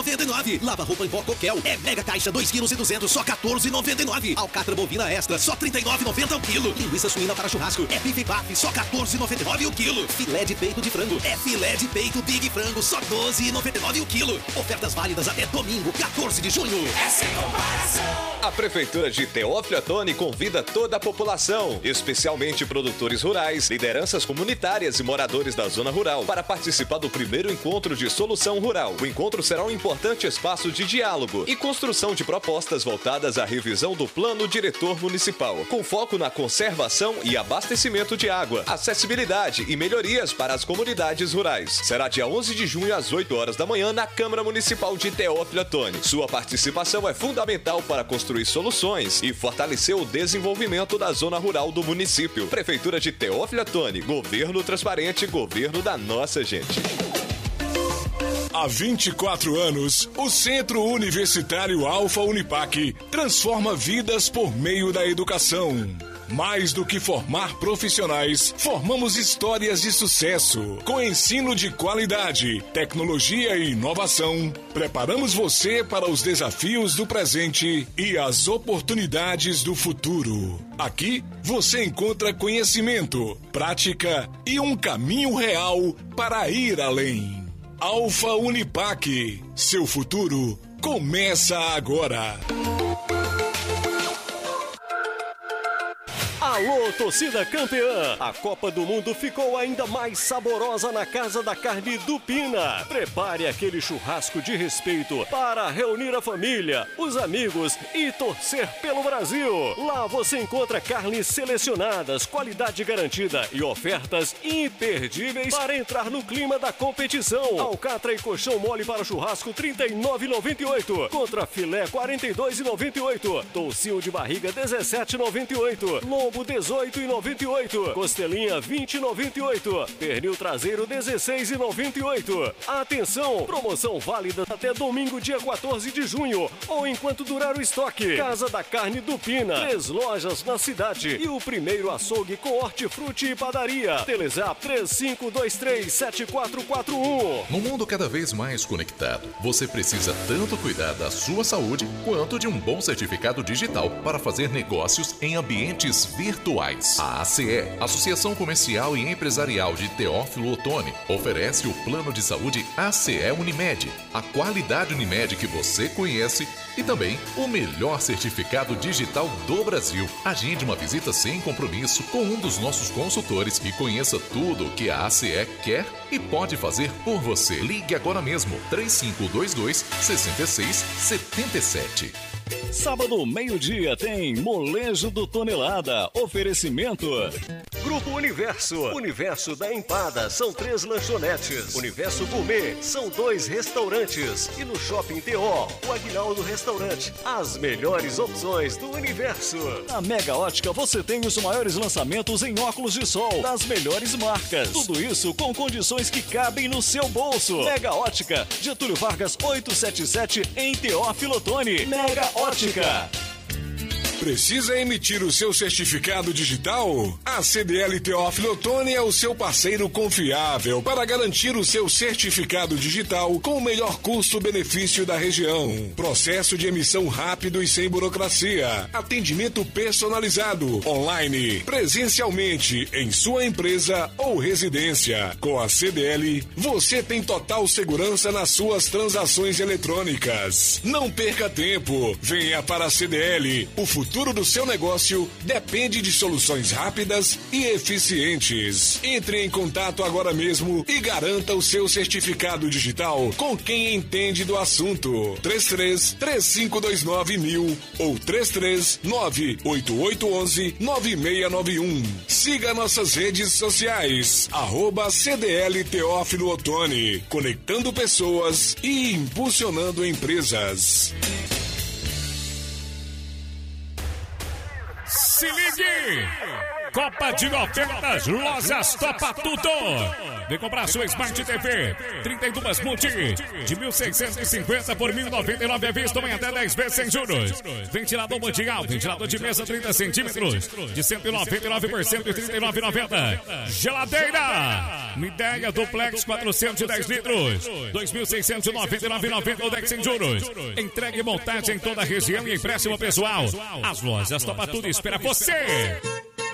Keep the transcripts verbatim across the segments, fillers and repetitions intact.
noventa e nove. Lava roupa em pó Coquel é mega caixa dois quilos e duzentos, só quatorze e noventa e nove. Alcatra bovina extra, só trinta e nove e noventa o quilo. Linguiça suína para churrasco é bife baf, só quatorze e noventa e nove o quilo. Filé de peito de frango é filé de peito Big Frango, só doze e noventa e nove o quilo. Ofertas válidas até domingo, quatorze de junho. É sem comparação. A Prefeitura de Teófilo Otoni convida toda a população, especialmente produtores rurais, lideranças comunitárias e moradores da zona rural, para participar do primeiro encontro de solução rural. O encontro será um importante espaço de diálogo e construção de propostas voltadas à revisão do Plano Diretor Municipal, com foco na conservação e abastecimento de água, acessibilidade e melhorias para as comunidades rurais. Será dia onze de junho às oito horas da manhã na Câmara Municipal de Teófilo Otoni. Sua participação é fundamental para construir soluções e fortalecer o desenvolvimento da zona rural do município. Prefeitura de Teófilo Otoni, governo transparente, governo da nossa gente. Há vinte e quatro anos, o Centro Universitário Alfa Unipac transforma vidas por meio da educação. Mais do que formar profissionais, formamos histórias de sucesso. Com ensino de qualidade, tecnologia e inovação, preparamos você para os desafios do presente e as oportunidades do futuro. Aqui, você encontra conhecimento, prática e um caminho real para ir além. Alfa Unipac, seu futuro começa agora. Alô, torcida campeã! A Copa do Mundo ficou ainda mais saborosa na Casa da Carne do Pina. Prepare aquele churrasco de respeito para reunir a família, os amigos e torcer pelo Brasil. Lá você encontra carnes selecionadas, qualidade garantida e ofertas imperdíveis para entrar no clima da competição. Alcatra e colchão mole para churrasco trinta e nove reais e noventa e oito centavos contra filé quarenta e dois reais e noventa e oito centavos. Toucinho de barriga dezessete reais e noventa e oito centavos. Lombo dezoito reais e noventa e oito centavos. Costelinha vinte reais e noventa e oito centavos. Pernil traseiro dezesseis reais e noventa e oito centavos. Atenção, promoção válida até domingo dia quatorze de junho ou enquanto durar o estoque. Casa da Carne do Pina, três lojas na cidade e o primeiro açougue com hortifruti e padaria. Telezap três cinco dois três sete quatro quatro um. No mundo cada vez mais conectado, você precisa tanto cuidar da sua saúde quanto de um bom certificado digital para fazer negócios em ambientes virtuais. A ACE, Associação Comercial e Empresarial de Teófilo Otoni, oferece o plano de saúde A C E Unimed, a qualidade Unimed que você conhece e também o melhor certificado digital do Brasil. Agende uma visita sem compromisso com um dos nossos consultores e conheça tudo o que a A C E quer e pode fazer por você. Ligue agora mesmo, três cinco dois dois, seis seis sete sete. Sábado, meio-dia, tem Molejo do Tonelada. Oferecimento Grupo Universo. Universo da Empada são três lanchonetes. Universo Gourmet são dois restaurantes. E no Shopping T O, o Aguinaldo Restaurante. As melhores opções do universo. Na Mega Ótica você tem os maiores lançamentos em óculos de sol das melhores marcas. Tudo isso com condições que cabem no seu bolso. Mega Ótica, Getúlio Vargas oitocentos e setenta e sete em Teófilo Otoni. Mega Ótica. Precisa emitir o seu certificado digital? A C D L Teófilo Otoni é o seu parceiro confiável para garantir o seu certificado digital com o melhor custo-benefício da região. Processo de emissão rápido e sem burocracia. Atendimento personalizado, online, presencialmente, em sua empresa ou residência. Com a C D L, você tem total segurança nas suas transações eletrônicas. Não perca tempo. Venha para a C D L. O futuro O futuro do seu negócio depende de soluções rápidas e eficientes. Entre em contato agora mesmo e garanta o seu certificado digital com quem entende do assunto. três três, três cinco dois nove mil ou três três nove oito oito um um nove seis nove um. Siga nossas redes sociais, arroba C D L Teófilo Otoni, conectando pessoas e impulsionando empresas. Se ligue! Copa de ofertas, Lojas Topa Tudo. Vem comprar sua Smart T V, trinta e duas multi, de mil seiscentos e cinquenta por mil e noventa e nove à vista, em até dez vezes sem juros. Ventilador mundial, ventilador de mesa trinta centímetros, de cento e noventa e nove por cento e trinta e nove reais e noventa centavos. Geladeira, Midea Duplex quatrocentos e dez litros, dois mil seiscentos e noventa e nove reais e noventa centavos, sem juros. Entregue e montagem em toda a região e empréstimo pessoal. As Lojas Topa Tudo espera você.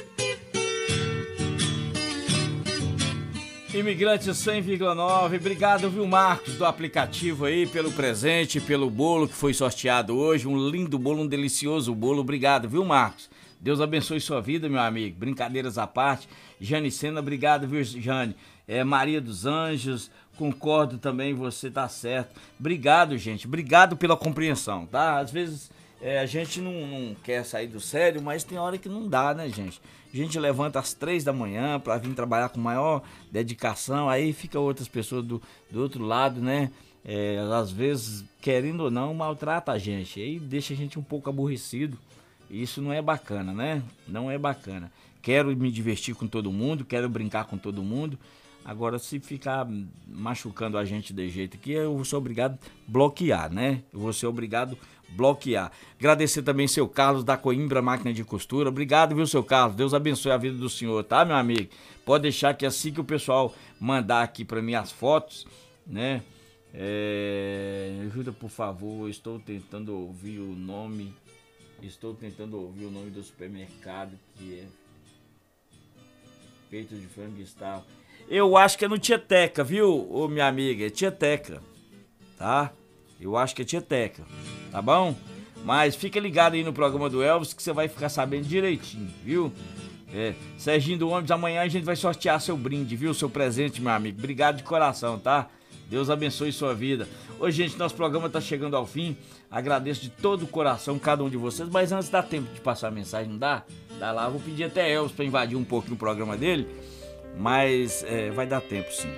Imigrante cem vírgula nove, obrigado, viu, Marcos, do aplicativo aí, pelo presente, pelo bolo que foi sorteado hoje, um lindo bolo, um delicioso bolo, obrigado, viu, Marcos? Deus abençoe sua vida, meu amigo, brincadeiras à parte. Jane Sena, obrigado, viu, Jane? É, Maria dos Anjos, concordo também, você tá certo. Obrigado, gente, obrigado pela compreensão, tá? Às vezes é, a gente não, não quer sair do sério, mas tem hora que não dá, né, gente? A gente levanta às três da manhã para vir trabalhar com maior dedicação, aí fica outras pessoas do, do outro lado, né? É, às vezes, querendo ou não, maltrata a gente, aí deixa a gente um pouco aborrecido. Isso não é bacana, né? Não é bacana. Quero me divertir com todo mundo, quero brincar com todo mundo. Agora, se ficar machucando a gente de jeito aqui, eu vou ser obrigado a bloquear, né? Eu vou ser obrigado a bloquear. Agradecer também seu Carlos da Coimbra Máquina de Costura. Obrigado, viu, seu Carlos? Deus abençoe a vida do senhor, tá, meu amigo? Pode deixar que assim que o pessoal mandar aqui pra mim as fotos, né? É... Ajuda, por favor, estou tentando ouvir o nome... Estou tentando ouvir o nome do supermercado, que é Peito de Frango Gustavo. Eu acho que é no Tieteca, viu, ô minha amiga? É Tieteca, tá? Eu acho que é Tieteca, tá bom? Mas fica ligado aí no programa do Elvis que você vai ficar sabendo direitinho, viu? É, Serginho do Ônibus, amanhã a gente vai sortear seu brinde, viu? Seu presente, meu amigo. Obrigado de coração, tá? Deus abençoe sua vida. Hoje, gente, nosso programa tá chegando ao fim. Agradeço de todo o coração cada um de vocês. Mas antes dá tempo de passar a mensagem, não dá? Dá lá, vou pedir até Elvis pra invadir um pouquinho o programa dele. Mas é, vai dar tempo, sim.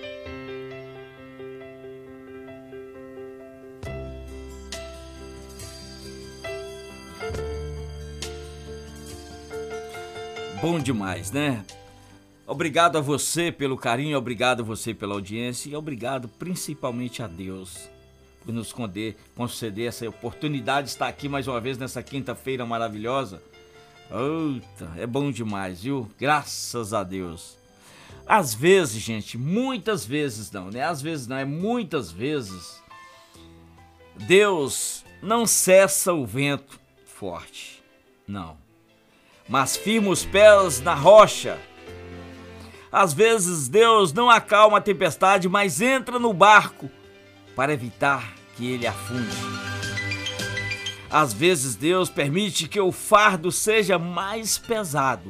Bom demais, né? Obrigado a você pelo carinho, obrigado a você pela audiência e obrigado principalmente a Deus por nos conceder, conceder essa oportunidade de estar aqui mais uma vez nessa quinta-feira maravilhosa. Eita, é bom demais, viu? Graças a Deus. Às vezes, gente, muitas vezes não, né? Às vezes não, é muitas vezes, Deus não cessa o vento forte, não. Mas firma os pés na rocha. Às vezes Deus não acalma a tempestade, mas entra no barco para evitar que ele afunde. Às vezes Deus permite que o fardo seja mais pesado,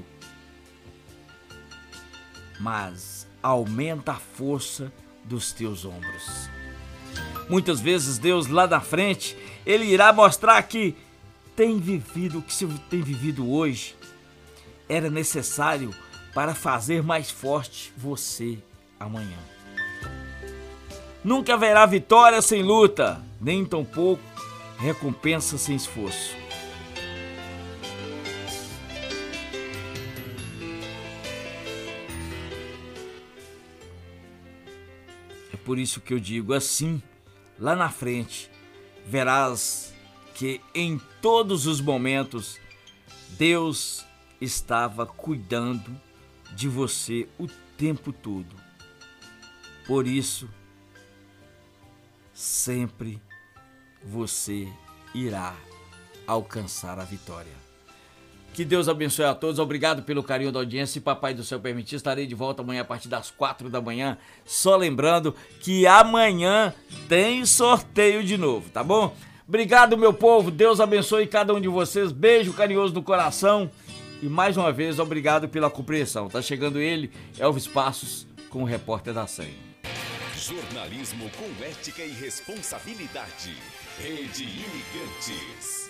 mas aumenta a força dos teus ombros. Muitas vezes Deus lá na frente, ele irá mostrar que tem vivido o que você tem vivido hoje era necessário para fazer mais forte você amanhã. Nunca haverá vitória sem luta, nem tampouco recompensa sem esforço. É por isso que eu digo assim, lá na frente, verás que em todos os momentos Deus estava cuidando de você o tempo todo. Por isso, sempre você irá alcançar a vitória. Que Deus abençoe a todos. Obrigado pelo carinho da audiência. Se Papai do Céu permitir, estarei de volta amanhã a partir das quatro da manhã. Só lembrando que amanhã tem sorteio de novo, tá bom? Obrigado, meu povo. Deus abençoe cada um de vocês. Beijo carinhoso no coração. E mais uma vez, obrigado pela compreensão. Tá chegando ele, Elvis Passos, com o repórter da cem. Jornalismo com ética e responsabilidade. Rede Imigrantes.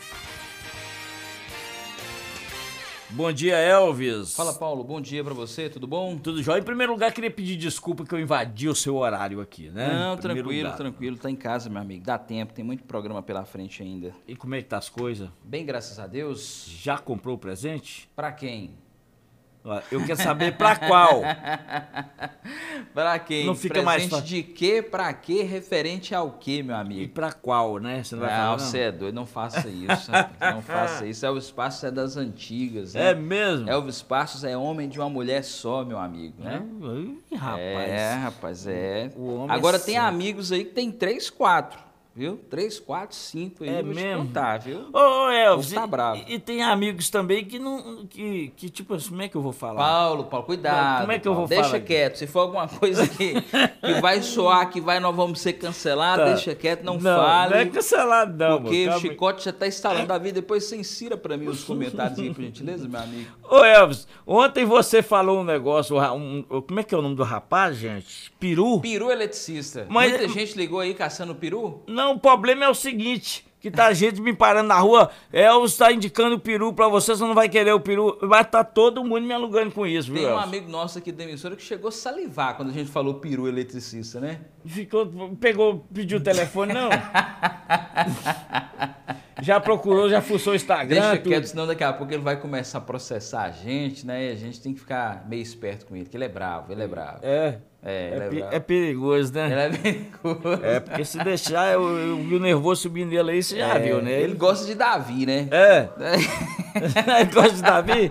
Bom dia, Elvis. Fala, Paulo. Bom dia pra você, tudo bom? Tudo jóia. Em primeiro lugar, queria pedir desculpa que eu invadi o seu horário aqui, né? Não, tranquilo, tranquilo. Tá em casa, meu amigo. Dá tempo, tem muito programa pela frente ainda. E como é que tá as coisas? Bem, graças a Deus. Já comprou o presente? Pra quem? Eu quero saber pra qual. Pra quem? Não fica Presente mais fácil. de quê, pra quê, referente ao quê, meu amigo? E pra qual, né? Você não vai falar, Não, não? você é doido, não faça isso. rapaz, não faça isso. Elvis Passos é das antigas, né? É mesmo? Elvis Passos é homem de uma mulher só, meu amigo, né? Ih, rapaz. É, rapaz, é. O homem Agora é tem sério. amigos aí que tem três, quatro, viu? Três, quatro, cinco aí, É eu vou te mesmo? contar, viu? Ô, Elvis, O povo tá bravo. e, e tem amigos também que não. Que, que tipo assim, como é que eu vou falar? Paulo, Paulo, cuidado. Como é que eu Paulo. vou Deixa falar? quieto. Se for alguma coisa que, que vai soar, que vai, nós vamos ser cancelados, Tá. deixa quieto, não, Não, fale. não é cancelado, não, Porque mano, o calma aí. chicote já tá instalando a vida. Depois você insira pra mim os comentários aí, por gentileza, meu amigo. Ô, Elvis, ontem você falou um negócio. Um, um- como é que é o nome do rapaz, gente? Peru? Peru eletricista. Mas- Muita gente ligou aí caçando peru? Não, o problema é o seguinte. Que tá gente me parando na rua, Elvis tá indicando o peru pra você, você não vai querer o peru. Vai tá todo mundo me alugando com isso, viu, Tem um Elvis? amigo nosso aqui da emissora que chegou a salivar quando a gente falou peru eletricista, né? Ficou, pegou, pediu o telefone, não? Já procurou, já fuçou o Instagram, Deixa tudo. quieto, senão daqui a pouco ele vai começar a processar a gente, né? E a gente tem que ficar meio esperto com ele, que ele é bravo, ele é bravo. É, É, ele é, é pe- bravo. é perigoso, né? Ele é perigoso. É, porque se deixar eu, eu vi o nervoso subir nele aí, você já É, viu, né? Ele gosta de Davi, né? É. Ele gosta de Davi?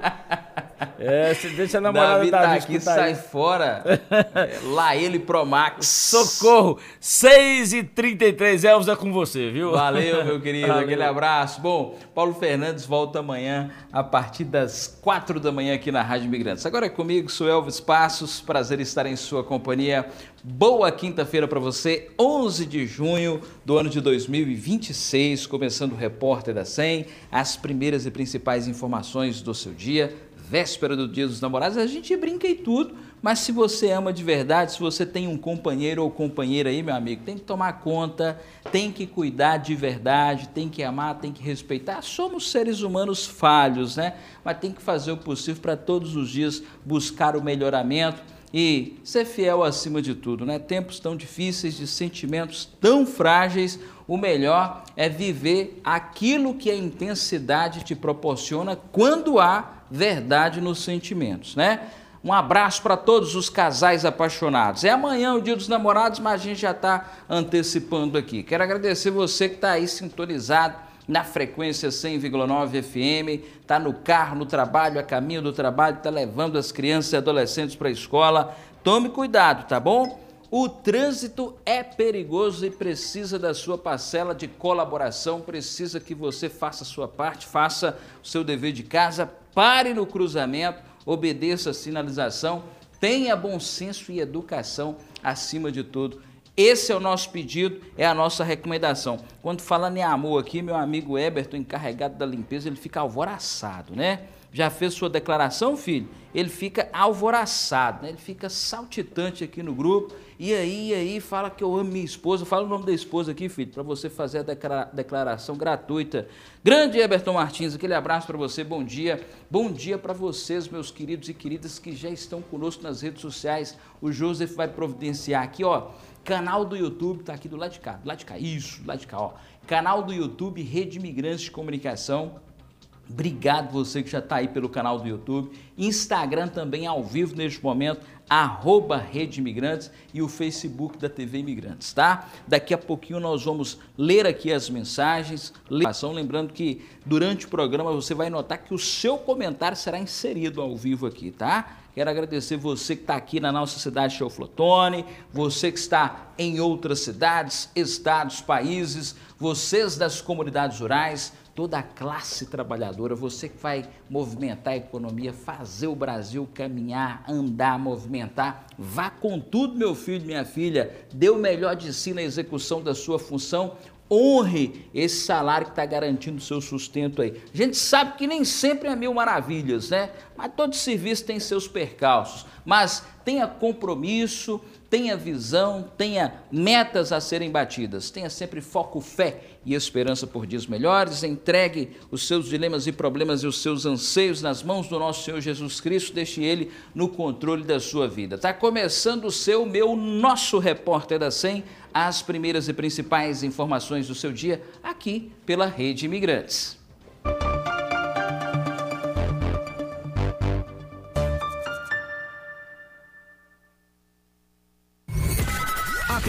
É, você deixa a namorada Davi Davi, tá aqui, escutar sai isso. fora. É, lá ele Pro Max. Socorro! seis e trinta e três, Elvis, é com você, viu? Valeu, meu querido. Valeu. Aquele abraço. Bom, Paulo Fernandes volta amanhã a partir das quatro da manhã aqui na Rádio Imigrantes. Agora é comigo, sou Elvis Passos. Prazer estar em sua companhia. Boa quinta-feira para você, onze de junho do ano de dois mil e vinte e seis, começando o Repórter da cem, as primeiras e principais informações do seu dia, véspera do Dia dos Namorados. A gente brinca e tudo, mas se você ama de verdade, se você tem um companheiro ou companheira aí, meu amigo, tem que tomar conta, tem que cuidar de verdade, tem que amar, tem que respeitar. Somos seres humanos falhos, né? Mas tem que fazer o possível para todos os dias buscar o melhoramento e ser fiel acima de tudo, né? Tempos tão difíceis, de sentimentos tão frágeis, o melhor é viver aquilo que a intensidade te proporciona quando há verdade nos sentimentos, né? Um abraço para todos os casais apaixonados. É amanhã o Dia dos Namorados, mas a gente já está antecipando aqui. Quero agradecer você que está aí sintonizado na frequência cem vírgula nove F M, está no carro, no trabalho, a caminho do trabalho, está levando as crianças e adolescentes para a escola. Tome cuidado, tá bom? O trânsito é perigoso e precisa da sua parcela de colaboração, precisa que você faça a sua parte, faça o seu dever de casa, pare no cruzamento, obedeça a sinalização, tenha bom senso e educação acima de tudo. Esse é o nosso pedido, é a nossa recomendação. Quando fala em amor aqui, meu amigo Eberton, encarregado da limpeza, ele fica alvoroçado, né? Já fez sua declaração, filho? Ele fica alvoroçado, né? Ele fica saltitante aqui no grupo. E aí, e aí, fala que eu amo minha esposa. Fala o nome da esposa aqui, filho, para você fazer a declara- declaração gratuita. Grande Eberton Martins, aquele abraço para você, bom dia. Bom dia para vocês, meus queridos e queridas que já estão conosco nas redes sociais. O Joseph vai providenciar aqui, ó. Canal do YouTube, tá aqui do lado de cá, do lado de cá, isso, do lado de cá, ó. Canal do YouTube, Rede Imigrantes de Comunicação. Obrigado você que já está aí pelo canal do YouTube. Instagram também ao vivo neste momento, arroba Rede Imigrantes e o Facebook da T V Imigrantes, tá? Daqui a pouquinho nós vamos ler aqui as mensagens. Lembrando que durante o programa você vai notar que o seu comentário será inserido ao vivo aqui, tá? Quero agradecer você que está aqui na nossa cidade de Teoflotone, você que está em outras cidades, estados, países, vocês das comunidades rurais, toda a classe trabalhadora, você que vai movimentar a economia, fazer o Brasil caminhar, andar, movimentar, vá com tudo, meu filho, minha filha, dê o melhor de si na execução da sua função, honre esse salário que está garantindo o seu sustento aí. A gente sabe que nem sempre é mil maravilhas, né? Mas todo serviço tem seus percalços, mas tenha compromisso, tenha visão, tenha metas a serem batidas, tenha sempre foco, fé e esperança por dias melhores, entregue os seus dilemas e problemas e os seus anseios nas mãos do nosso Senhor Jesus Cristo, deixe Ele no controle da sua vida. Está começando o seu, meu, nosso Repórter da cem, as primeiras e principais informações do seu dia, aqui pela Rede Imigrantes.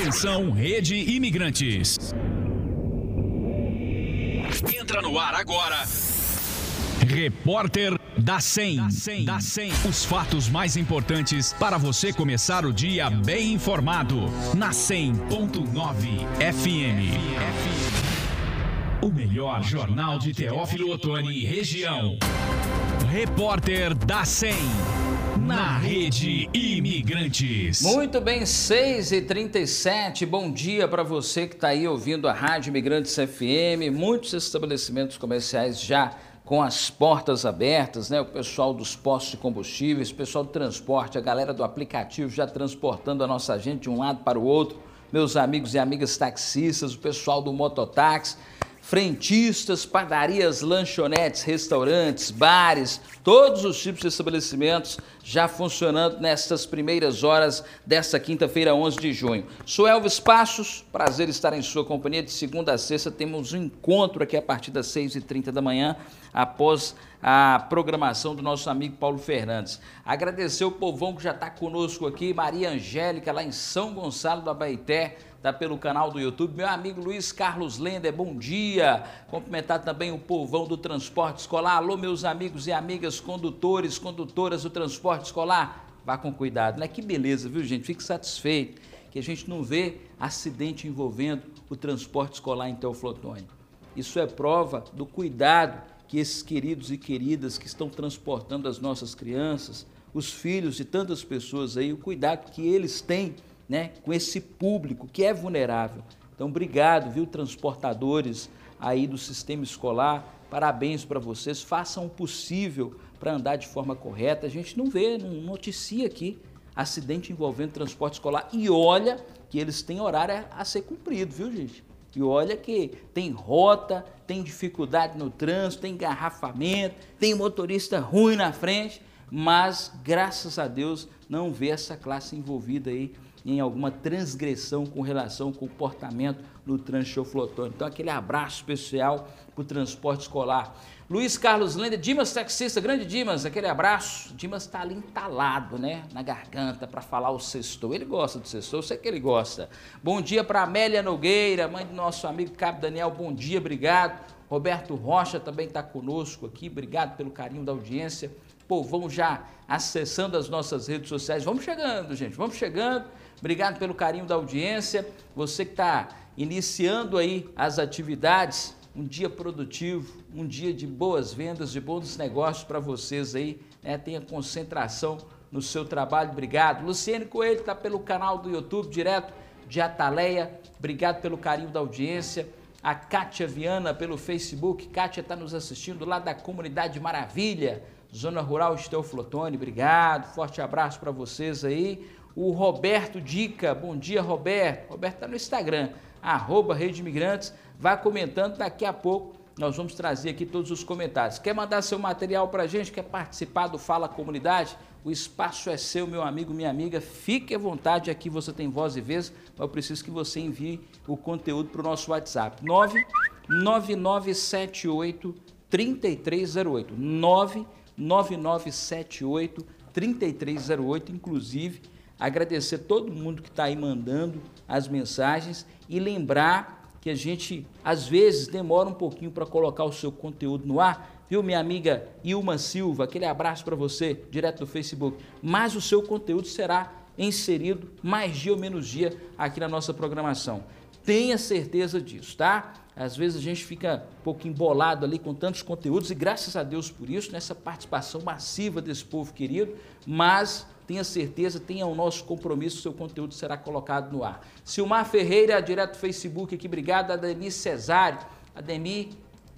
Atenção, Rede Imigrantes. Entra no ar agora. Repórter da cem. Da cem. Os fatos mais importantes para você começar o dia bem informado. Na cem ponto nove F M. O melhor jornal de Teófilo Otoni e região. Repórter da cem. Na Rede Imigrantes. Muito bem, seis e trinta e sete. Bom dia para você que está aí ouvindo a Rádio Imigrantes F M. Muitos estabelecimentos comerciais já com as portas abertas, né? O pessoal dos postos de combustíveis, o pessoal do transporte, a galera do aplicativo já transportando a nossa gente de um lado para o outro. Meus amigos e amigas taxistas, o pessoal do mototáxi, frentistas, padarias, lanchonetes, restaurantes, bares, todos os tipos de estabelecimentos já funcionando nestas primeiras horas desta quinta-feira, onze de junho. Sou Elvis Passos, prazer estar em sua companhia. De segunda a sexta temos um encontro aqui a partir das seis e trinta da manhã, após a programação do nosso amigo Paulo Fernandes. Agradecer o povão que já está conosco aqui, Maria Angélica, lá em São Gonçalo do Abaeté, está pelo canal do YouTube. Meu amigo Luiz Carlos Lender, bom dia. Cumprimentar também o povão do transporte escolar. Alô, meus amigos e amigas condutores, condutoras do transporte escolar. Vá com cuidado, né? Que beleza, viu, gente? Fique satisfeito que a gente não vê acidente envolvendo o transporte escolar em Teófilo Otoni. Isso é prova do cuidado que esses queridos e queridas que estão transportando as nossas crianças, os filhos de tantas pessoas aí, o cuidado que eles têm, né, com esse público que é vulnerável. Então, obrigado, viu, transportadores aí do sistema escolar, parabéns para vocês, façam o possível para andar de forma correta. A gente não vê, não noticia aqui acidente envolvendo transporte escolar, e olha que eles têm horário a ser cumprido, viu, gente? E olha que tem rota, tem dificuldade no trânsito, tem engarrafamento, tem motorista ruim na frente, mas, graças a Deus, não vê essa classe envolvida aí em alguma transgressão com relação ao comportamento no trânsito Teófilo Otoni. Então, aquele abraço especial para o transporte escolar. Luiz Carlos Lender, Dimas taxista, grande Dimas, aquele abraço. Dimas está ali entalado, né, na garganta para falar o sextou. Ele gosta do sextou, eu sei que ele gosta. Bom dia para Amélia Nogueira, mãe do nosso amigo Cabo Daniel, bom dia, obrigado. Roberto Rocha também está conosco aqui, obrigado pelo carinho da audiência. Povão já acessando as nossas redes sociais. Vamos chegando, gente, vamos chegando. Obrigado pelo carinho da audiência. Você que está iniciando aí as atividades, um dia produtivo, um dia de boas vendas, de bons negócios para vocês aí, né? Tenha concentração no seu trabalho. Obrigado. Luciene Coelho está pelo canal do YouTube, direto de Ataleia. Obrigado pelo carinho da audiência. A Kátia Viana pelo Facebook. Kátia está nos assistindo lá da Comunidade Maravilha, Zona Rural de Teófilo Otoni. Obrigado. Forte abraço para vocês aí. O Roberto Dica, bom dia, Roberto. Roberto está no Instagram, arroba Rede Imigrantes. Vai comentando, daqui a pouco nós vamos trazer aqui todos os comentários. Quer mandar seu material para a gente, quer participar do Fala Comunidade? O espaço é seu, meu amigo, minha amiga. Fique à vontade, aqui você tem voz e vez, mas eu preciso que você envie o conteúdo para o nosso WhatsApp. nove nove nove sete oito, três três zero oito. nove nove nove sete oito, três três zero oito, inclusive agradecer todo mundo que está aí mandando as mensagens e lembrar que a gente, às vezes, demora um pouquinho para colocar o seu conteúdo no ar, viu, minha amiga Ilma Silva? Aquele abraço para você, direto do Facebook. Mas o seu conteúdo será inserido mais dia ou menos dia aqui na nossa programação. Tenha certeza disso, tá? Às vezes a gente fica um pouco embolado ali com tantos conteúdos e graças a Deus por isso, nessa participação massiva desse povo querido, mas tenha certeza, tenha o nosso compromisso, o seu conteúdo será colocado no ar. Silmar Ferreira, direto do Facebook aqui, obrigado. Ademir Cesário, Ademir,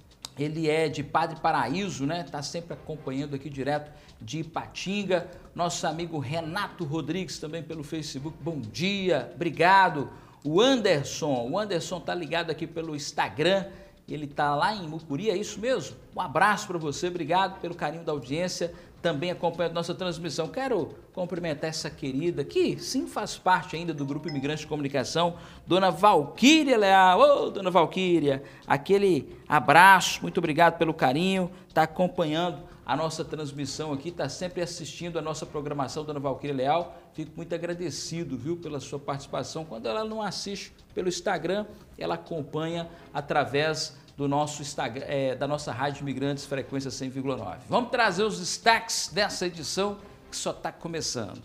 ele é de Padre Paraíso, né? Está sempre acompanhando aqui direto de Ipatinga. Nosso amigo Renato Rodrigues também pelo Facebook, bom dia, obrigado. O Anderson, o Anderson está ligado aqui pelo Instagram, ele está lá em Mucuri, é isso mesmo? Um abraço para você, obrigado pelo carinho da audiência, também acompanhando nossa transmissão. Quero cumprimentar essa querida que sim faz parte ainda do Grupo Imigrante de Comunicação, Dona Valquíria Leal. Ô, Dona Valquíria, aquele abraço, muito obrigado pelo carinho, está acompanhando a nossa transmissão aqui, está sempre assistindo a nossa programação, Dona Valquíria Leal. Fico muito agradecido, viu, pela sua participação. Quando ela não assiste pelo Instagram, ela acompanha através do nosso Instagram, é, da nossa Rádio Imigrantes, frequência cem vírgula nove. Vamos trazer os destaques dessa edição que só está começando.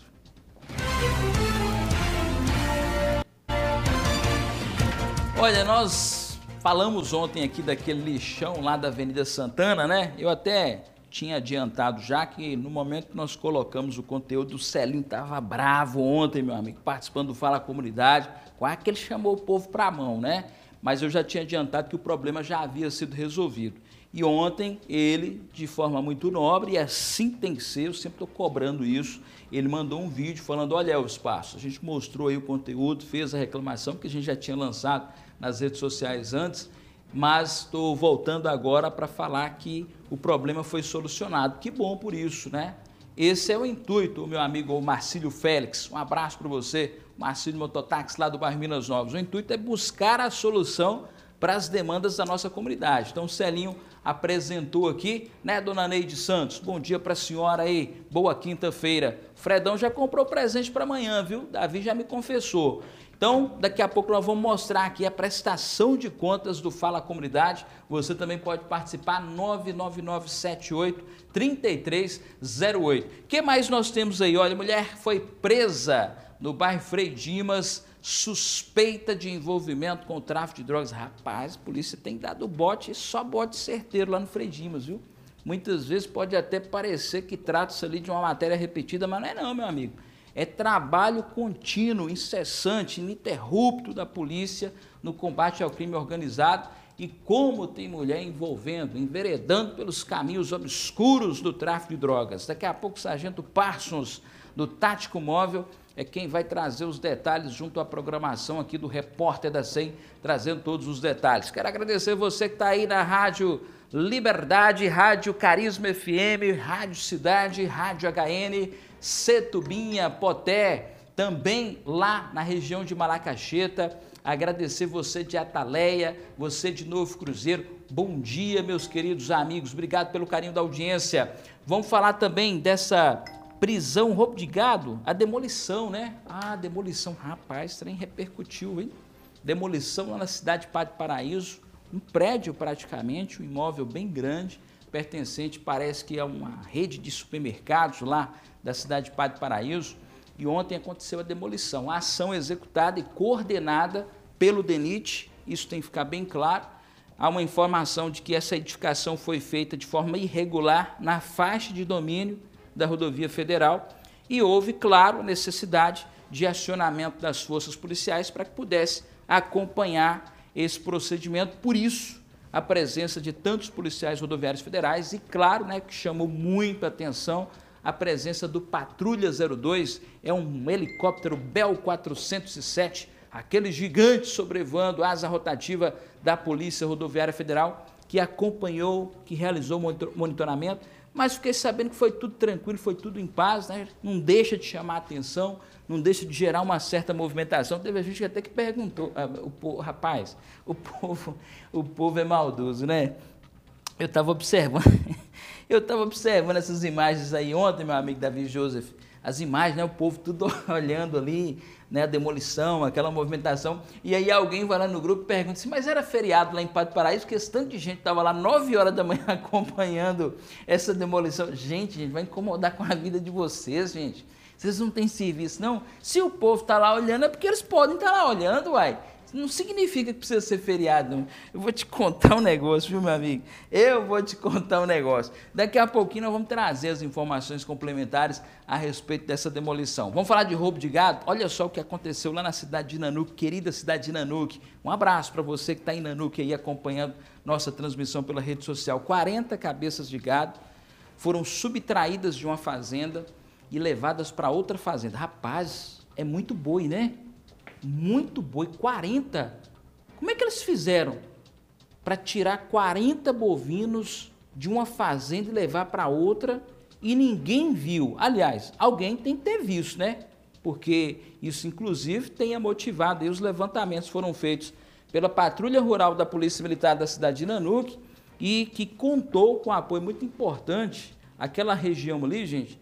Olha, nós falamos ontem aqui daquele lixão lá da Avenida Santana, né? Eu até tinha adiantado já que no momento que nós colocamos o conteúdo, o Celinho estava bravo ontem, meu amigo, participando do Fala Comunidade, quase que ele chamou o povo para a mão, né? Mas eu já tinha adiantado que o problema já havia sido resolvido. E ontem ele, de forma muito nobre, e assim tem que ser, eu sempre estou cobrando isso, ele mandou um vídeo falando, olha é o espaço, a gente mostrou aí o conteúdo, fez a reclamação, que a gente já tinha lançado nas redes sociais antes, mas estou voltando agora para falar que o problema foi solucionado. Que bom por isso, né? Esse é o intuito, meu amigo Marcílio Félix, um abraço para você, Marcílio Mototáxi lá do bairro Minas Novas. O intuito é buscar a solução para as demandas da nossa comunidade. Então o Celinho apresentou aqui, né, dona Neide Santos? Bom dia para a senhora aí, boa quinta-feira. Fredão já comprou presente para amanhã, viu? Davi já me confessou. Então, daqui a pouco nós vamos mostrar aqui a prestação de contas do Fala Comunidade. Você também pode participar, nove nove nove sete oito, três três zero oito. O que mais nós temos aí? Olha, a mulher foi presa no bairro Frei Dimas, suspeita de envolvimento com o tráfico de drogas. Rapaz, a polícia tem dado bote, só bote certeiro lá no Frei Dimas, viu? Muitas vezes pode até parecer que trata-se ali de uma matéria repetida, mas não é não, meu amigo. É trabalho contínuo, incessante, ininterrupto da polícia no combate ao crime organizado e como tem mulher envolvendo, enveredando pelos caminhos obscuros do tráfico de drogas. Daqui a pouco o sargento Parsons, do Tático Móvel, é quem vai trazer os detalhes junto à programação aqui do Repórter da cem, trazendo todos os detalhes. Quero agradecer você que está aí na Rádio Liberdade, Rádio Carisma F M, Rádio Cidade, Rádio H N, Setubinha, Poté, também lá na região de Malacacheta. Agradecer você de Ataleia, você de Novo Cruzeiro. Bom dia, meus queridos amigos. Obrigado pelo carinho da audiência. Vamos falar também dessa prisão, roubo de gado, a demolição, né? Ah, demolição. Rapaz, isso trem repercutiu, hein? Demolição lá na cidade de Padre Paraíso, um prédio praticamente, um imóvel bem grande, pertencente, parece que é uma rede de supermercados lá da cidade de Padre Paraíso, e ontem aconteceu a demolição, a ação executada e coordenada pelo DENIT, isso tem que ficar bem claro. Há uma informação de que essa edificação foi feita de forma irregular na faixa de domínio da rodovia federal e houve, claro, necessidade de acionamento das forças policiais para que pudesse acompanhar esse procedimento, por isso a presença de tantos policiais rodoviários federais e, claro, né, que chamou muita atenção a presença do Patrulha zero dois, é um helicóptero Bell quatrocentos e sete, aquele gigante sobrevoando a asa rotativa da Polícia Rodoviária Federal, que acompanhou, que realizou o monitoramento, mas fiquei sabendo que foi tudo tranquilo, foi tudo em paz, né? Não deixa de chamar a atenção, não deixa de gerar uma certa movimentação. Teve gente que até que perguntou, ah, o povo, rapaz, o povo, o povo é maldoso, né? Eu estava observando, eu estava observando essas imagens aí ontem, meu amigo Davi Joseph, as imagens, né? O povo tudo olhando ali, né? A demolição, aquela movimentação, e aí alguém vai lá no grupo e pergunta assim, mas era feriado lá em Padre Paraíso, porque esse tanto de gente estava lá nove horas da manhã acompanhando essa demolição. Gente, gente, vai incomodar com a vida de vocês, gente. Vocês não têm serviço, não? Se o povo está lá olhando, é porque eles podem estar lá olhando, uai. Não significa que precisa ser feriado, não. Eu vou te contar um negócio, viu, meu amigo? Eu vou te contar um negócio. Daqui a pouquinho nós vamos trazer as informações complementares a respeito dessa demolição. Vamos falar de roubo de gado? Olha só o que aconteceu lá na cidade de Nanuque, querida cidade de Nanuque. Um abraço para você que está em Nanuque aí acompanhando nossa transmissão pela rede social. quarenta cabeças de gado foram subtraídas de uma fazenda e levadas para outra fazenda. Rapaz, é muito boi, né? Muito boi, quarenta. Como é que eles fizeram para tirar quarenta bovinos de uma fazenda e levar para outra e ninguém viu? Aliás, alguém tem que ter visto, né? Porque isso, inclusive, tenha motivado. E os levantamentos foram feitos pela Patrulha Rural da Polícia Militar da cidade de Nanuque e que contou com um apoio muito importante. Aquela região ali, gente,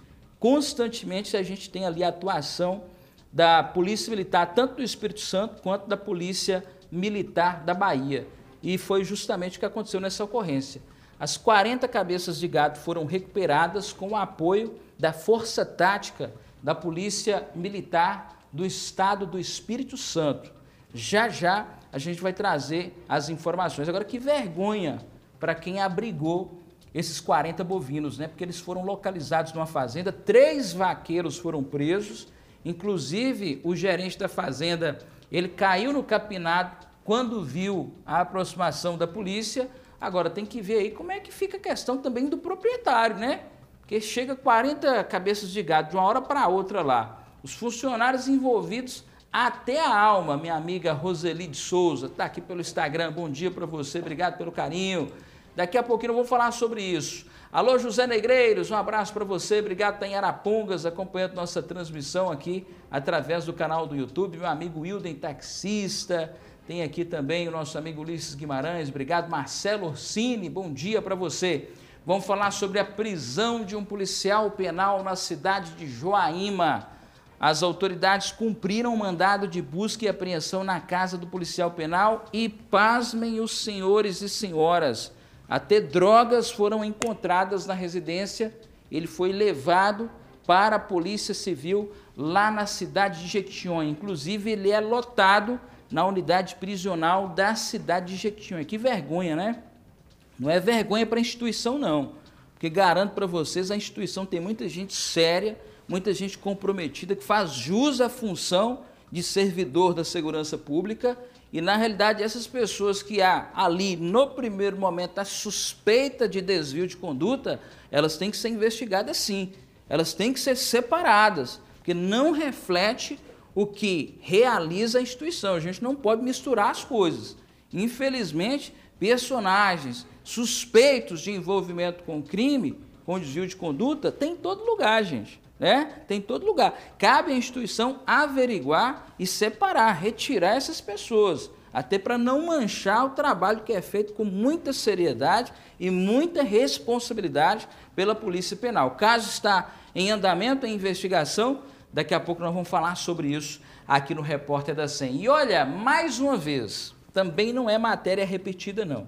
constantemente a gente tem ali a atuação da Polícia Militar, tanto do Espírito Santo quanto da Polícia Militar da Bahia. E foi justamente o que aconteceu nessa ocorrência. As quarenta cabeças de gado foram recuperadas com o apoio da Força Tática da Polícia Militar do Estado do Espírito Santo. Já, já, a gente vai trazer as informações. Agora, que vergonha para quem abrigou esses quarenta bovinos, né? Porque eles foram localizados numa fazenda, três vaqueiros foram presos, inclusive o gerente da fazenda, ele caiu no capinado quando viu a aproximação da polícia. Agora tem que ver aí como é que fica a questão também do proprietário, né? Porque chega quarenta cabeças de gado de uma hora para outra lá. Os funcionários envolvidos até a alma, minha amiga Roseli de Souza, está aqui pelo Instagram, bom dia para você, obrigado pelo carinho. Daqui a pouquinho eu vou falar sobre isso. Alô, José Negreiros, um abraço para você, obrigado, está em Arapongas, acompanhando nossa transmissão aqui através do canal do YouTube. Meu amigo Wilden, taxista, tem aqui também o nosso amigo Ulisses Guimarães, obrigado. Marcelo Orsini, bom dia para você. Vamos falar sobre a prisão de um policial penal na cidade de Joaíma. As autoridades cumpriram o mandado de busca e apreensão na casa do policial penal e, pasmem os senhores e senhoras, até drogas foram encontradas na residência. Ele foi levado para a Polícia Civil lá na cidade de Jequitinhonha. Inclusive, ele é lotado na unidade prisional da cidade de Jequitinhonha. Que vergonha, né? Não é vergonha para a instituição, não. Porque garanto para vocês, a instituição tem muita gente séria, muita gente comprometida, que faz jus à função de servidor da segurança pública. E, na realidade, essas pessoas que há ali, no primeiro momento, a suspeita de desvio de conduta, elas têm que ser investigadas sim. Elas têm que ser separadas, porque não reflete o que realiza a instituição. A gente não pode misturar as coisas. Infelizmente, personagens suspeitos de envolvimento com crime, com desvio de conduta, tem em todo lugar, gente. Né? Tem em todo lugar. Cabe à instituição averiguar e separar, retirar essas pessoas, até para não manchar o trabalho que é feito com muita seriedade e muita responsabilidade pela Polícia Penal. O caso está em andamento, em investigação. Daqui a pouco nós vamos falar sobre isso aqui no Repórter da cem. E olha, mais uma vez, também não é matéria repetida, não.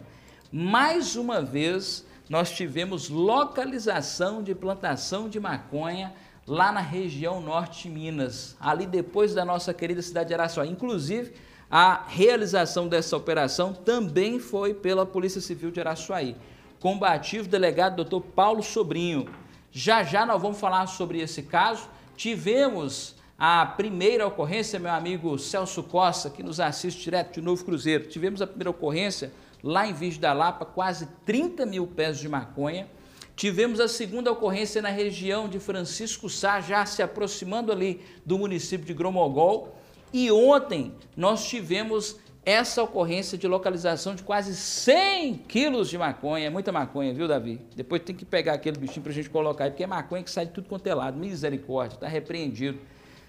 Mais uma vez, nós tivemos localização de plantação de maconha lá na região norte de Minas, ali depois da nossa querida cidade de Araçuaí. Inclusive, a realização dessa operação também foi pela Polícia Civil de Araçuaí. Combativo delegado doutor Paulo Sobrinho. Já já nós vamos falar sobre esse caso. Tivemos a primeira ocorrência, meu amigo Celso Costa, que nos assiste direto de Novo Cruzeiro. Tivemos a primeira ocorrência lá em Virgem da Lapa, quase trinta mil pés de maconha. Tivemos a segunda ocorrência na região de Francisco Sá, já se aproximando ali do município de Gromogol. E ontem nós tivemos essa ocorrência de localização de quase cem quilos de maconha. É muita maconha, viu, Davi? Depois tem que pegar aquele bichinho para a gente colocar aí, porque é maconha que sai de tudo quanto é lado. Misericórdia, está repreendido.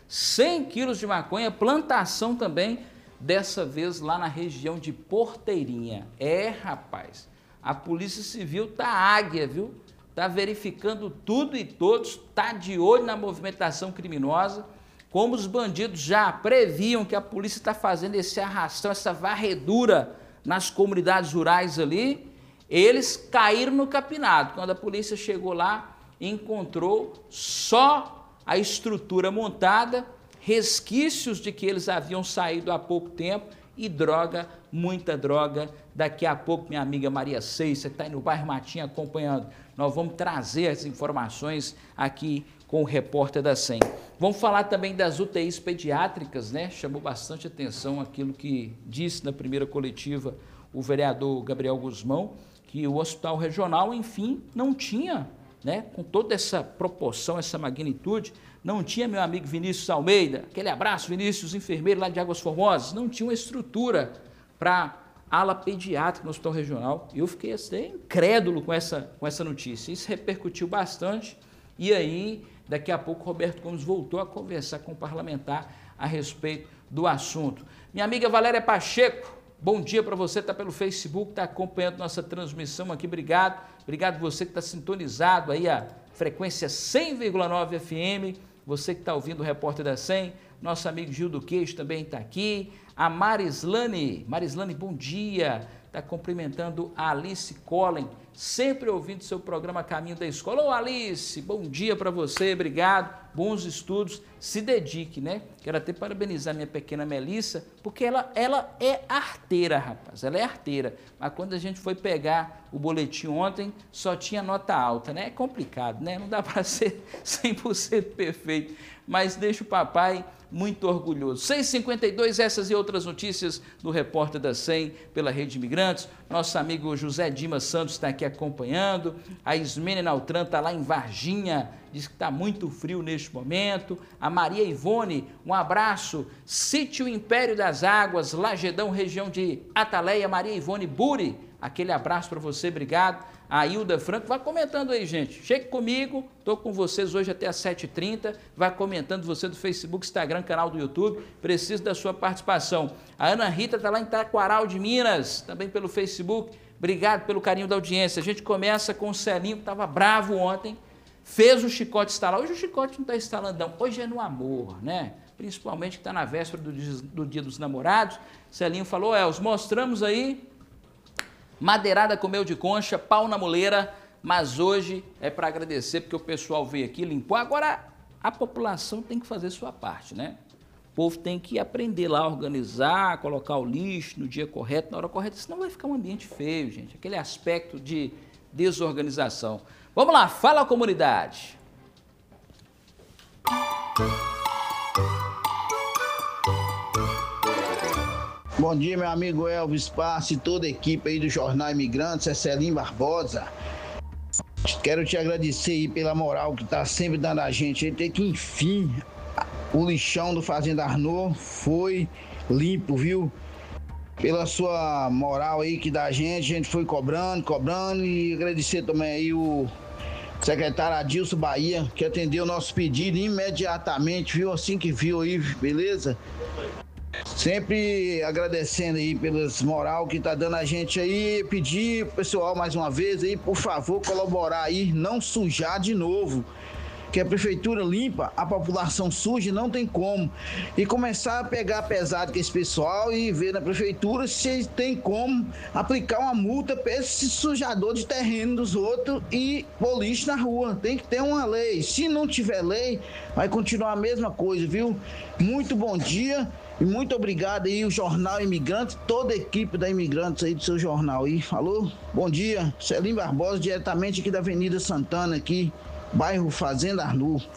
cem quilos de maconha, plantação também, dessa vez lá na região de Porteirinha. É, rapaz, a Polícia Civil tá águia, viu? Tá verificando tudo e todos, tá de olho na movimentação criminosa. Como os bandidos já previam que a polícia está fazendo esse arrastão, essa varredura nas comunidades rurais ali, eles caíram no capinado. Quando a polícia chegou lá, encontrou só a estrutura montada, resquícios de que eles haviam saído há pouco tempo e droga, muita droga. Daqui a pouco, minha amiga Maria Ceissa, que está aí no bairro Matinha acompanhando, nós vamos trazer as informações aqui com o Repórter da cem. Vamos falar também das U T Is pediátricas, né? Chamou bastante atenção aquilo que disse na primeira coletiva o vereador Gabriel Guzmão, que o hospital regional, enfim, não tinha, né, com toda essa proporção, essa magnitude, não tinha, meu amigo Vinícius Almeida, aquele abraço, Vinícius, enfermeiro lá de Águas Formosas, não tinha uma estrutura para ala pediátrica no hospital regional. Eu fiquei assim, incrédulo com essa, com essa notícia. Isso repercutiu bastante e aí, daqui a pouco, Roberto Gomes voltou a conversar com o parlamentar a respeito do assunto. Minha amiga Valéria Pacheco, Bom dia para você que está pelo Facebook, está acompanhando nossa transmissão aqui, obrigado. Obrigado você que está sintonizado aí a frequência cem vírgula nove F M, você que está ouvindo o Repórter da cem, nosso amigo Gil do Queixo também está aqui, a Marislane, Marislane, bom dia, está cumprimentando a Alice Collen, sempre ouvindo seu programa Caminho da Escola. Ô Alice, bom dia para você, obrigado, bons estudos, se dedique, né? Quero até parabenizar minha pequena Melissa, porque ela, ela é arteira, rapaz, ela é arteira, mas quando a gente foi pegar o boletim ontem, só tinha nota alta, né? É complicado, né? Não dá para ser cem por cento perfeito, mas deixa o papai muito orgulhoso. seis e cinquenta e dois, essas e outras notícias do Repórter da cem pela Rede Imigrantes. Nosso amigo José Dimas Santos está aqui acompanhando. A Ismene Nautran está lá em Varginha, diz que está muito frio neste momento. A Maria Ivone, um abraço. Sítio Império das Águas, Lagedão, região de Ataleia. Maria Ivone Buri, aquele abraço para você, obrigado. A Hilda Franco, vai comentando aí, gente. Chegue comigo, estou com vocês hoje até às sete e trinta. Vai comentando você do Facebook, Instagram, canal do YouTube. Preciso da sua participação. A Ana Rita está lá em Taquaral de Minas, também pelo Facebook. Obrigado pelo carinho da audiência. A gente começa com o Celinho, que estava bravo ontem, fez o chicote instalar. Hoje o chicote não está instalando, não. Hoje é no amor, né? Principalmente que está na véspera do dia, do dia dos Namorados. Celinho falou, Els, mostramos aí madeirada com mel de concha, pau na moleira, mas hoje é para agradecer porque o pessoal veio aqui, limpou. Agora a população tem que fazer sua parte, né? O povo tem que aprender lá a organizar, colocar o lixo no dia correto, na hora correta, senão vai ficar um ambiente feio, gente. Aquele aspecto de desorganização. Vamos lá, fala a comunidade. Bom dia, meu amigo Elvis Passe e toda a equipe aí do Jornal Imigrantes, é Celinho Barbosa. Quero te agradecer aí pela moral que tá sempre dando a gente. Ele tem que, enfim, o lixão do Fazenda Arnaud foi limpo, viu? Pela sua moral aí que dá a gente, a gente foi cobrando, cobrando e agradecer também aí o secretário Adilson Bahia, que atendeu o nosso pedido imediatamente, viu? Assim que viu aí, beleza? Sempre agradecendo aí pelas moral que tá dando a gente aí, pedir pro pessoal mais uma vez aí, por favor, colaborar aí, não sujar de novo, que a prefeitura limpa, a população suja, não tem como, e começar a pegar pesado com esse pessoal e ver na prefeitura se tem como aplicar uma multa para esse sujador de terreno dos outros e pôr lixo na rua. Tem que ter uma lei, se não tiver lei, vai continuar a mesma coisa, viu? Muito bom dia. E muito obrigado aí, o Jornal Imigrante, toda a equipe da Imigrantes aí do seu jornal aí. Falou? Bom dia, Celinho Barbosa, diretamente aqui da Avenida Santana, aqui, bairro Fazenda Arnaud.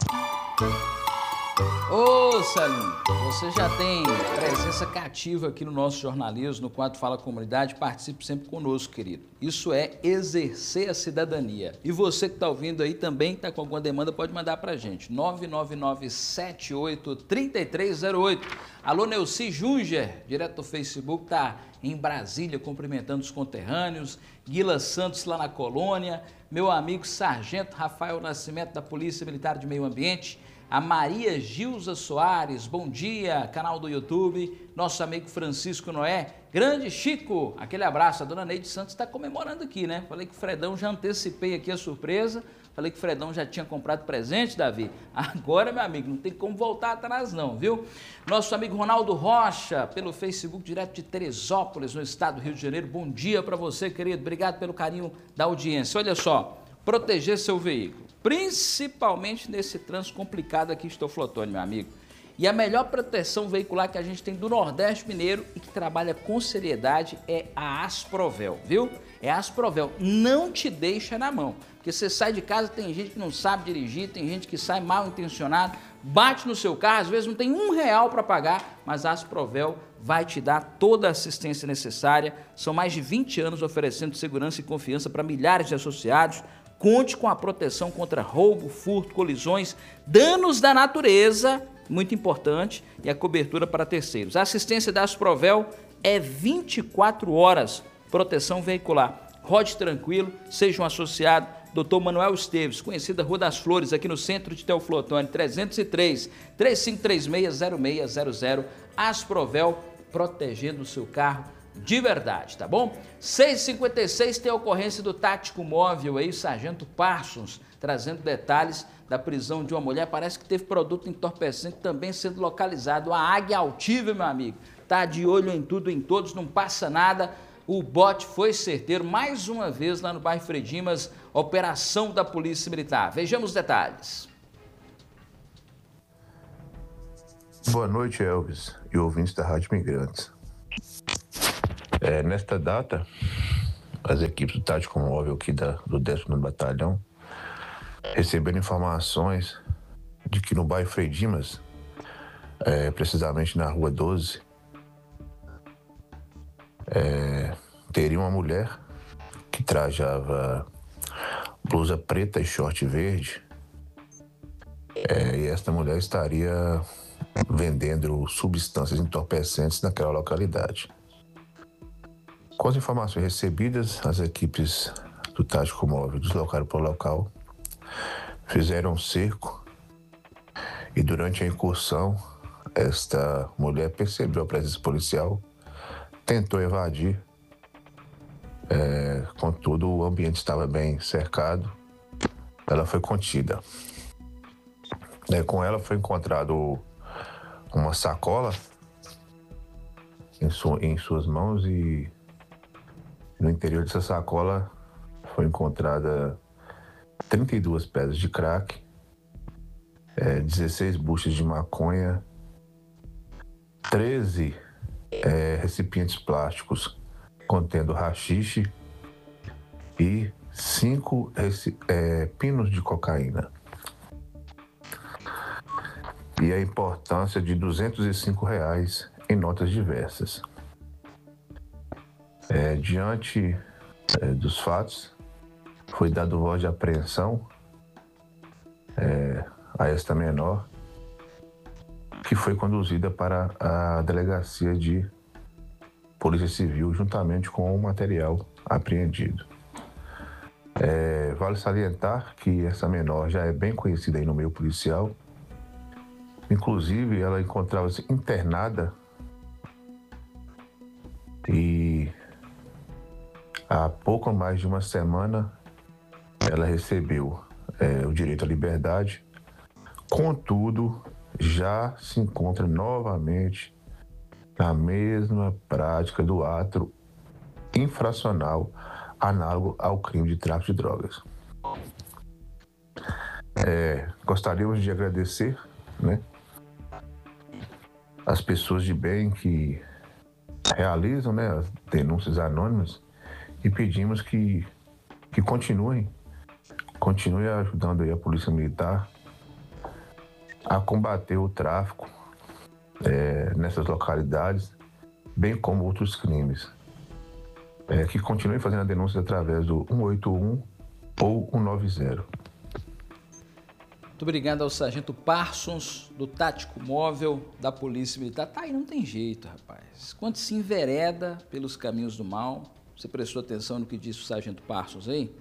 Ô, Celinho, você já tem presença cativa aqui no nosso jornalismo, no quadro Fala Comunidade, participe sempre conosco, querido. Isso é exercer a cidadania. E você que está ouvindo aí também, está com alguma demanda, pode mandar para a gente, nove nove nove sete oito três três zero oito. Alô, Neuci Junger, direto do Facebook, está em Brasília, cumprimentando os conterrâneos. Guila Santos lá na Colônia. Meu amigo Sargento Rafael Nascimento, da Polícia Militar de Meio Ambiente. A Maria Gilza Soares, bom dia, canal do YouTube. Nosso amigo Francisco Noé, grande Chico, aquele abraço. A dona Neide Santos está comemorando aqui, né? Falei que o Fredão, já antecipei aqui a surpresa. Falei que o Fredão já tinha comprado presente, Davi. Agora, meu amigo, não tem como voltar atrás não, viu? Nosso amigo Ronaldo Rocha, pelo Facebook, direto de Teresópolis, no estado do Rio de Janeiro. Bom dia para você, querido. Obrigado pelo carinho da audiência. Olha só, proteger seu veículo, principalmente nesse trânsito complicado aqui, estou flotando, meu amigo. E a melhor proteção veicular que a gente tem do Nordeste Mineiro e que trabalha com seriedade é a Asprovel, viu? É a Asprovel, não te deixa na mão, porque você sai de casa, tem gente que não sabe dirigir, tem gente que sai mal intencionado, bate no seu carro, às vezes não tem um real para pagar, mas a Asprovel vai te dar toda a assistência necessária. São mais de vinte anos oferecendo segurança e confiança para milhares de associados. Conte com a proteção contra roubo, furto, colisões, danos da natureza, muito importante, e a cobertura para terceiros. A assistência da Asprovel é vinte e quatro horas, proteção veicular. Rode tranquilo, seja um associado. doutor Manuel Esteves, conhecida Rua das Flores, aqui no centro de Teoflotone, trezentos e três, três cinco três seis, zero seis zero zero. Asprovel, protegendo o seu carro de verdade, tá bom? seis e cinquenta e seis tem a ocorrência do tático móvel aí, o sargento Parsons, trazendo detalhes da prisão de uma mulher. Parece que teve produto entorpecente também sendo localizado. A águia altiva, meu amigo, tá de olho em tudo, em todos, não passa nada. O bote foi certeiro, mais uma vez lá no bairro Frei Dimas, operação da Polícia Militar. Vejamos os detalhes. Boa noite, Elvis e ouvintes da Rádio Migrantes. É, nesta data, as equipes do Tático Móvel aqui da, do décimo Batalhão receberam informações de que no bairro Frei Dimas, é, precisamente na rua doze, é, teria uma mulher que trajava blusa preta e short verde, é, e esta mulher estaria vendendo substâncias entorpecentes naquela localidade. Com as informações recebidas, as equipes do Tático Móvel deslocaram para o local, fizeram um cerco e durante a incursão, esta mulher percebeu a presença policial, tentou evadir, é, contudo o ambiente estava bem cercado, ela foi contida. É, com ela foi encontrado uma sacola em, su- em suas mãos e no interior dessa sacola foi encontrada trinta e duas pedras de crack, é, dezesseis buchas de maconha, treze é, recipientes plásticos contendo haxixe e cinco reci- é, pinos de cocaína. E a importância de duzentos e cinco reais em notas diversas. É, diante é, dos fatos, foi dado voz de apreensão é, a esta menor, que foi conduzida para a delegacia de Polícia Civil, juntamente com o material apreendido. É, vale salientar que essa menor já é bem conhecida aí no meio policial. Inclusive, ela encontrava-se internada e há pouco mais de uma semana ela recebeu é, o direito à liberdade, contudo, já se encontra novamente na mesma prática do ato infracional análogo ao crime de tráfico de drogas. É, gostaríamos de agradecer, né, as pessoas de bem que realizam, né, as denúncias anônimas e pedimos que, que continuem, continuem ajudando aí a Polícia Militar a combater o tráfico é, nessas localidades, bem como outros crimes. É, que continuem fazendo a denúncia através do um oito um ou um nove zero. Muito obrigado ao sargento Parsons, do Tático Móvel da Polícia Militar. Tá aí, não tem jeito, rapaz. Quando se envereda pelos caminhos do mal, você prestou atenção no que disse o sargento Parsons aí?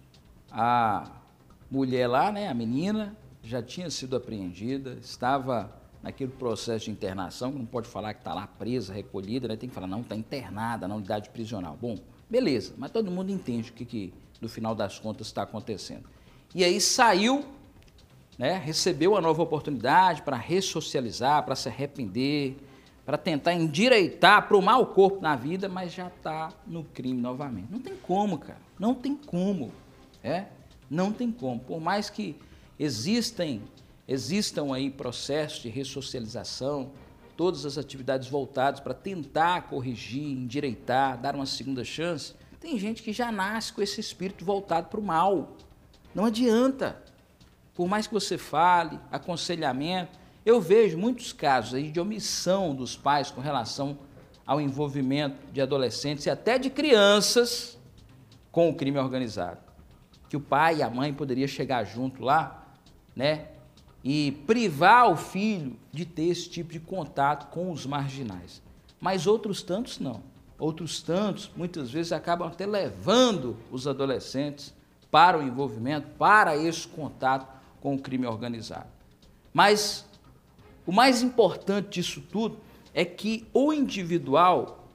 A mulher lá, né, a menina, já tinha sido apreendida, estava naquele processo de internação, não pode falar que está lá presa, recolhida, né? Tem que falar, não, está internada na unidade prisional. Bom, beleza, mas todo mundo entende o que, que no final das contas está acontecendo. E aí saiu, né, recebeu uma nova oportunidade para ressocializar, para se arrepender, para tentar endireitar, aprumar o corpo na vida, mas já está no crime novamente. Não tem como, cara, não tem como, é? Não tem como. Por mais que existem, existam aí processos de ressocialização, todas as atividades voltadas para tentar corrigir, endireitar, dar uma segunda chance, tem gente que já nasce com esse espírito voltado para o mal. Não adianta. Por mais que você fale, aconselhamento, eu vejo muitos casos aí de omissão dos pais com relação ao envolvimento de adolescentes e até de crianças com o crime organizado. Que o pai e a mãe poderiam chegar junto lá, né, e privar o filho de ter esse tipo de contato com os marginais. Mas outros tantos não. Outros tantos, muitas vezes, acabam até levando os adolescentes para o envolvimento, para esse contato com o crime organizado. Mas o mais importante disso tudo é que o individual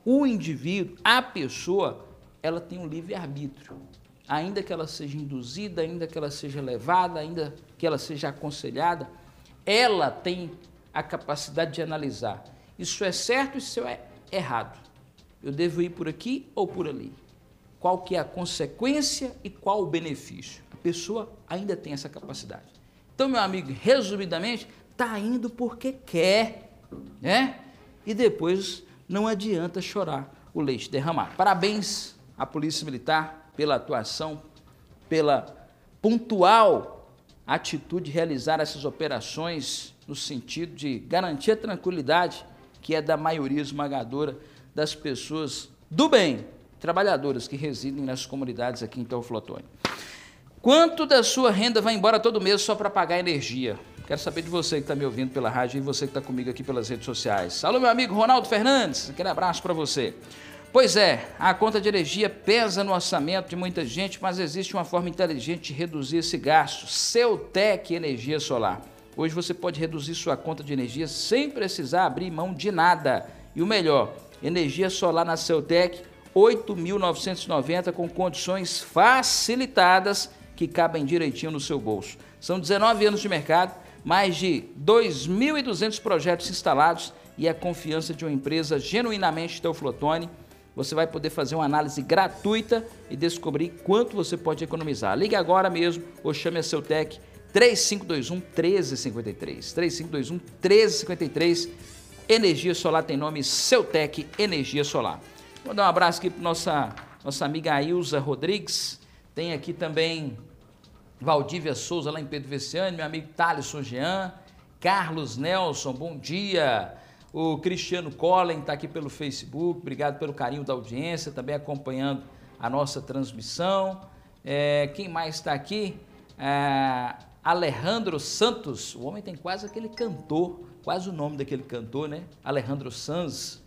o indivíduo, a pessoa, ela tem um livre-arbítrio. Ainda que ela seja induzida, ainda que ela seja levada, ainda que ela seja aconselhada, ela tem a capacidade de analisar. Isso é certo, isso é errado. Eu devo ir por aqui ou por ali? Qual que é a consequência e qual o benefício? A pessoa ainda tem essa capacidade. Então, meu amigo, resumidamente, está indo porque quer, né? E depois não adianta chorar o leite derramado. Parabéns à Polícia Militar pela atuação, pela pontual atitude de realizar essas operações no sentido de garantir a tranquilidade, que é da maioria esmagadora das pessoas do bem, trabalhadoras que residem nas comunidades aqui em Teoflotone. Quanto da sua renda vai embora todo mês só para pagar energia? Quero saber de você que está me ouvindo pela rádio e você que está comigo aqui pelas redes sociais. Alô, meu amigo Ronaldo Fernandes, aquele abraço para você. Pois é, a conta de energia pesa no orçamento de muita gente, mas existe uma forma inteligente de reduzir esse gasto. Ceutec Energia Solar. Hoje você pode reduzir sua conta de energia sem precisar abrir mão de nada. E o melhor, energia solar na Ceutec, oito mil novecentos e noventa com condições facilitadas que cabem direitinho no seu bolso. São dezenove anos de mercado, mais de dois mil e duzentos projetos instalados e a confiança de uma empresa genuinamente Teoflotone. Você vai poder fazer uma análise gratuita e descobrir quanto você pode economizar. Ligue agora mesmo ou chame a Ceutec três cinco dois um, um três cinco três. três cinco dois um, um três cinco três. Energia solar tem nome Ceutec Energia Solar. Vou dar um abraço aqui para nossa nossa amiga Ailza Rodrigues. Tem aqui também Valdívia Souza, lá em Pedro Veciane, meu amigo Thaleson Jean, Carlos Nelson, bom dia. O Cristiano Collen está aqui pelo Facebook, obrigado pelo carinho da audiência, também acompanhando a nossa transmissão. É, quem mais está aqui? É, Alejandro Santos, o homem tem quase aquele cantor, quase o nome daquele cantor, né? Alejandro Sanz.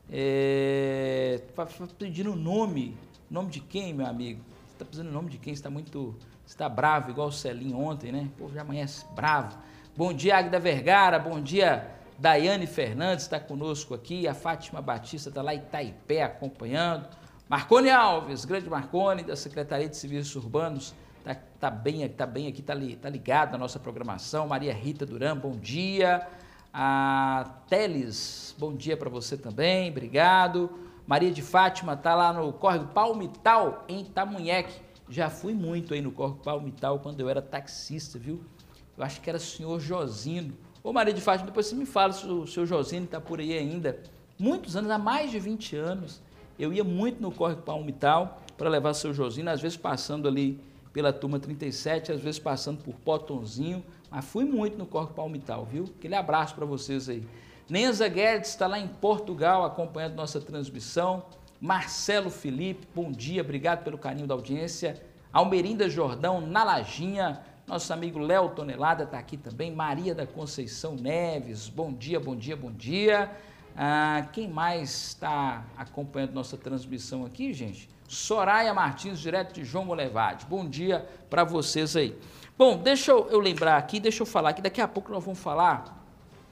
É, pedindo o nome, nome de quem, meu amigo? Você está pedindo o nome de quem? Você está muito, você está bravo, igual o Celinho ontem, né? Pô, já amanhece bravo. Bom dia, Águida Vergara, bom dia, Daiane Fernandes está conosco aqui, a Fátima Batista está lá em Itaipé acompanhando. Marcone Alves, grande Marcone, da Secretaria de Serviços Urbanos, está tá bem, tá bem aqui, está tá ligado na nossa programação. Maria Rita Duran, bom dia. A Teles, bom dia para você também, obrigado. Maria de Fátima está lá no Córrego Palmital, em Itamunheque. Já fui muito aí no Córrego Palmital quando eu era taxista, viu? Eu acho que era o senhor Josino. Ô Maria de Fátima, depois você me fala se o senhor Josino está por aí ainda. Muitos anos, há mais de vinte anos, eu ia muito no Córrego Palmital para levar o seu Josino, às vezes passando ali pela turma trinta e sete, às vezes passando por Potonzinho, mas fui muito no Córrego Palmital, viu? Aquele abraço para vocês aí. Nenza Guedes está lá em Portugal acompanhando nossa transmissão. Marcelo Felipe, bom dia, obrigado pelo carinho da audiência. Almerinda Jordão, na Lajinha. Nosso amigo Léo Tonelada está aqui também. Maria da Conceição Neves, bom dia, bom dia, bom dia. Ah, quem mais está acompanhando nossa transmissão aqui, gente? Soraya Martins, direto de João Molevade. Bom dia para vocês aí. Bom, deixa eu, eu lembrar aqui, deixa eu falar que daqui a pouco nós vamos falar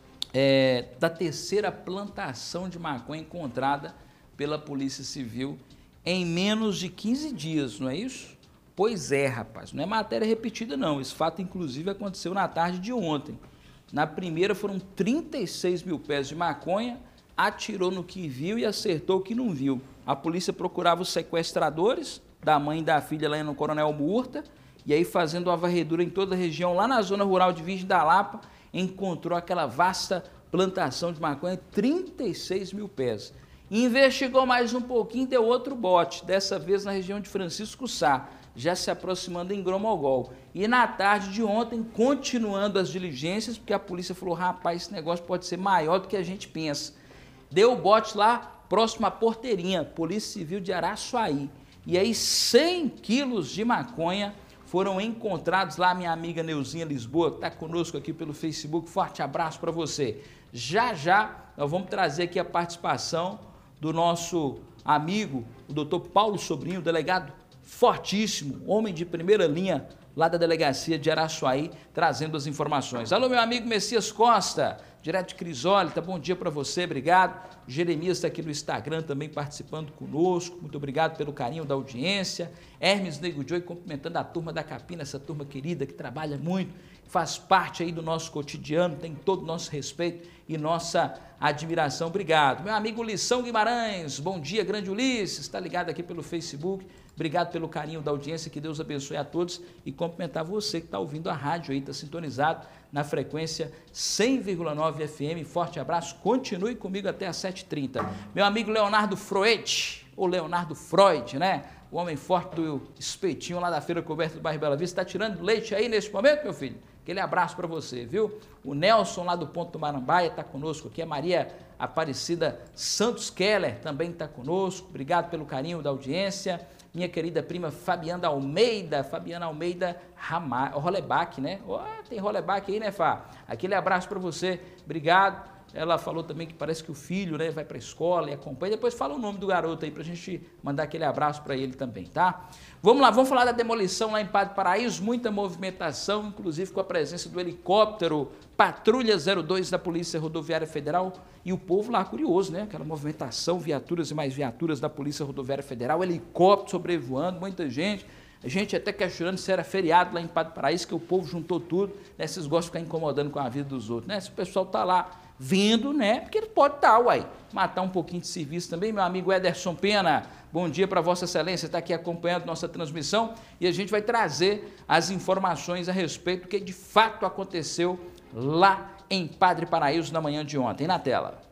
é, da terceira plantação de maconha encontrada pela Polícia Civil em menos de quinze dias, não é isso? Pois é, rapaz, não é matéria repetida não, esse fato inclusive aconteceu na tarde de ontem. Na primeira foram trinta e seis mil pés de maconha, atirou no que viu e acertou o que não viu. A polícia procurava os sequestradores da mãe e da filha lá no Coronel Murta, e aí fazendo uma varredura em toda a região, lá na zona rural de Virgem da Lapa, encontrou aquela vasta plantação de maconha, trinta e seis mil pés. Investigou mais um pouquinho, deu outro bote, dessa vez na região de Francisco Sá, já se aproximando em Gromogol. E na tarde de ontem, continuando as diligências, porque a polícia falou, rapaz, esse negócio pode ser maior do que a gente pensa. Deu o bote lá, próximo à Porteirinha, Polícia Civil de Araçuaí. E aí cem quilos de maconha foram encontrados lá, minha amiga Neuzinha Lisboa, que está conosco aqui pelo Facebook. Forte abraço para você. Já, já, nós vamos trazer aqui a participação do nosso amigo, o doutor Paulo Sobrinho, delegado fortíssimo, homem de primeira linha lá da delegacia de Araçuaí, trazendo as informações. Alô, meu amigo Messias Costa, direto de Crisólita, bom dia para você, obrigado. Jeremias está aqui no Instagram também participando conosco, muito obrigado pelo carinho da audiência. Hermes Nego Joy cumprimentando a turma da Capina, essa turma querida que trabalha muito, faz parte aí do nosso cotidiano, tem todo o nosso respeito e nossa admiração, obrigado. Meu amigo Lição Guimarães, bom dia, grande Ulisses, está ligado aqui pelo Facebook, obrigado pelo carinho da audiência, que Deus abençoe a todos e cumprimentar você que está ouvindo a rádio aí, está sintonizado na frequência cem vírgula nove F M, forte abraço, continue comigo até às sete e trinta. Meu amigo Leonardo Freud, ou Leonardo Freud, né? O homem forte do espetinho lá da Feira Coberta do bairro Bela Vista, está tirando leite aí nesse momento, meu filho? Aquele abraço para você, viu? O Nelson lá do Ponto do Marambaia está conosco aqui, a Maria Aparecida Santos Keller também está conosco, obrigado pelo carinho da audiência. Minha querida prima Fabiana Almeida, Fabiana Almeida Ramar, Rolebach, né? Oh, tem Rolebach aí, né, Fá? Aquele abraço para você, obrigado. Ela falou também que parece que o filho, né, vai para a escola e acompanha. Depois fala o nome do garoto aí para a gente mandar aquele abraço para ele também, tá? Vamos lá, vamos falar da demolição lá em Padre Paraíso, muita movimentação, inclusive com a presença do helicóptero Patrulha zero dois da Polícia Rodoviária Federal e o povo lá curioso, né? Aquela movimentação, viaturas e mais viaturas da Polícia Rodoviária Federal, helicóptero sobrevoando, muita gente. A gente até questionando se era feriado lá em Padre Paraíso, que o povo juntou tudo, né? Vocês gostam de ficar incomodando com a vida dos outros, né? Se o pessoal tá lá vindo, né? Porque ele pode estar, uai, matar um pouquinho de serviço também. Meu amigo Ederson Pena, bom dia para Vossa Excelência, está aqui acompanhando nossa transmissão e a gente vai trazer as informações a respeito do que de fato aconteceu lá em Padre Paraíso na manhã de ontem. Na tela.